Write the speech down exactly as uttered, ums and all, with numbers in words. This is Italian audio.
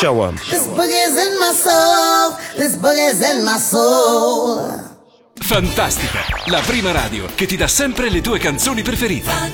Show. This boogie's in my soul, this boogie's in my soul. Fantastica, la prima radio che ti dà sempre le tue canzoni preferite.